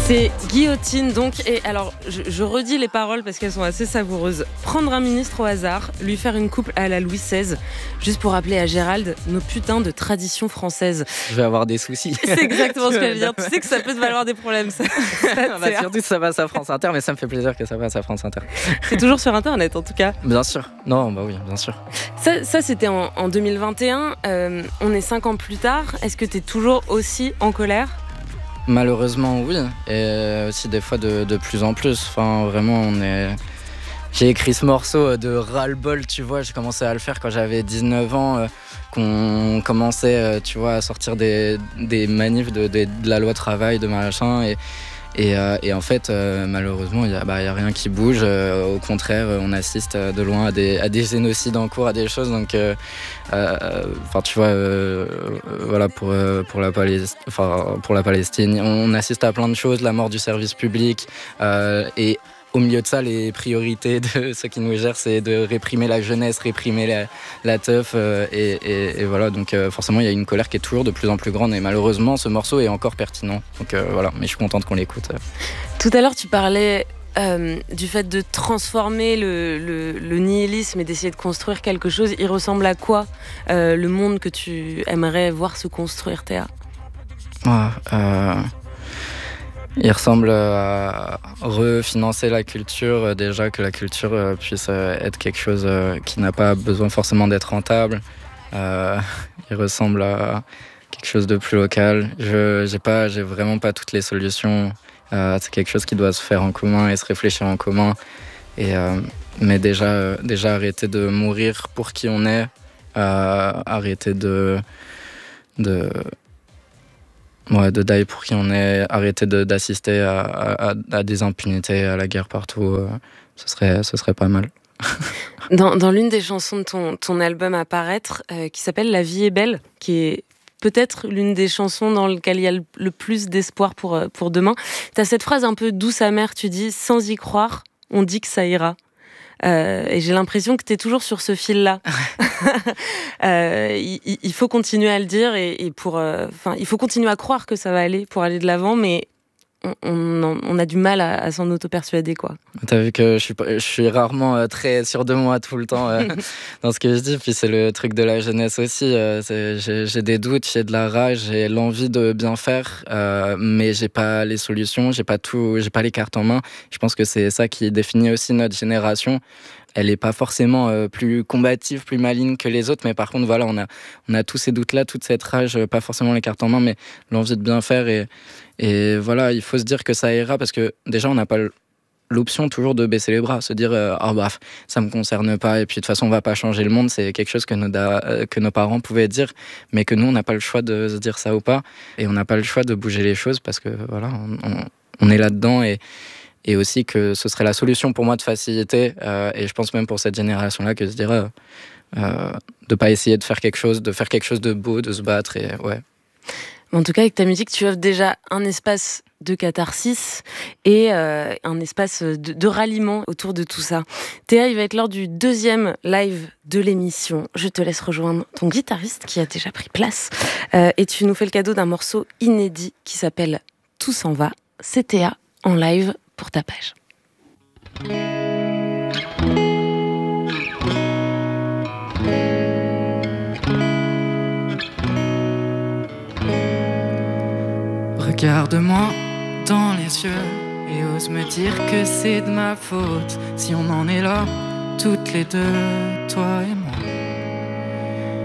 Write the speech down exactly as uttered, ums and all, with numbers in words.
C'est Guillotine donc, et alors je, je redis les paroles parce qu'elles sont assez savoureuses. Prendre un ministre au hasard, lui faire une coupe à la Louis seize, juste pour rappeler à Gérald nos putains de traditions françaises. Je vais avoir des soucis. C'est exactement ce que je veux dire, tu sais que ça peut te valoir des problèmes ça. ça bah, surtout ça passe à France Inter, mais ça me fait plaisir que ça passe à France Inter. C'est toujours sur internet en tout cas. Bien sûr, non bah oui, bien sûr. Ça, ça c'était en, en deux mille vingt et un, euh, on est cinq ans plus tard, est-ce que t'es toujours aussi en colère ? Malheureusement oui, et aussi des fois de, de plus en plus, enfin vraiment on est... J'ai écrit ce morceau de ras-le-bol, tu vois, j'ai commencé à le faire quand j'avais dix-neuf ans, euh, qu'on commençait, euh, tu vois, à sortir des, des manifs de, de, de la loi travail, de machin, et, et, euh, et en fait, euh, malheureusement, il n'y a, bah, y a rien qui bouge, euh, au contraire, on assiste de loin à des, à des génocides en cours, à des choses, donc, euh, euh, tu vois, euh, voilà, pour, euh, pour, la Palestine, pour la Palestine, on assiste à plein de choses, la mort du service public, euh, et au milieu de ça, les priorités de ceux qui nous gèrent, c'est de réprimer la jeunesse, réprimer la, la teuf. Euh, et, et, et voilà, donc euh, forcément, il y a une colère qui est toujours de plus en plus grande. Et malheureusement, ce morceau est encore pertinent. Donc euh, voilà, mais je suis contente qu'on l'écoute. Tout à l'heure, tu parlais euh, du fait de transformer le, le, le nihilisme et d'essayer de construire quelque chose. Il ressemble à quoi euh, le monde que tu aimerais voir se construire, Théa ? Ah, euh... Il ressemble à refinancer la culture, déjà que la culture puisse être quelque chose qui n'a pas besoin forcément d'être rentable. Euh, il ressemble à quelque chose de plus local. Je j'ai pas, j'ai vraiment pas toutes les solutions. Euh, c'est quelque chose qui doit se faire en commun et se réfléchir en commun. Et, euh, mais déjà, déjà arrêter de mourir pour qui on est, euh, arrêter de... de Ouais, de die pour qui on est, arrêter de, d'assister à, à, à des impunités, à la guerre partout, euh, ce, serait, ce serait pas mal. dans, dans l'une des chansons de ton, ton album à paraître, euh, qui s'appelle La vie est belle, qui est peut-être l'une des chansons dans lesquelles il y a le, le plus d'espoir pour, pour demain, tu as cette phrase un peu douce amère, tu dis « Sans y croire, on dit que ça ira ». Euh, et j'ai l'impression que tu es toujours sur ce fil-là. euh, il, il faut continuer à le dire et, et pour, euh, il faut continuer à croire que ça va aller pour aller de l'avant, mais on, on, on a du mal à, à s'en auto-persuader, quoi. T'as vu que je suis, je suis rarement euh, très sûr de moi tout le temps euh, dans ce que je dis, puis c'est le truc de la jeunesse aussi. Euh, c'est, j'ai, j'ai des doutes, j'ai de la rage, j'ai l'envie de bien faire, euh, mais j'ai pas les solutions, j'ai pas tout, j'ai pas les cartes en main. Je pense que c'est ça qui définit aussi notre génération. Elle n'est pas forcément euh, plus combative, plus maligne que les autres, mais par contre, voilà, on a, on a tous ces doutes-là, toute cette rage, pas forcément les cartes en main, mais l'envie de bien faire. Et, et voilà, il faut se dire que ça ira, parce que déjà, on n'a pas l'option toujours de baisser les bras, se dire euh, « Ah bah, ça me concerne pas, et puis de toute façon, on va pas changer le monde », c'est quelque chose que nos, da- euh, que nos parents pouvaient dire, mais que nous, on n'a pas le choix de se dire ça ou pas, et on n'a pas le choix de bouger les choses, parce que voilà, on, on, on est là-dedans, et Et aussi que ce serait la solution pour moi de faciliter, euh, et je pense même pour cette génération-là, que se dire euh, euh, de pas essayer de faire quelque chose, de faire quelque chose de beau, de se battre, et ouais. En tout cas, avec ta musique, tu offres déjà un espace de catharsis et euh, un espace de, de ralliement autour de tout ça. Théa, il va être l'heure du deuxième live de l'émission. Je te laisse rejoindre ton guitariste qui a déjà pris place, euh, et tu nous fais le cadeau d'un morceau inédit qui s'appelle « Tout s'en va ». C'est Théa en live pour ta page. Regarde-moi dans les yeux et ose me dire que c'est de ma faute si on en est là, toutes les deux, toi et moi.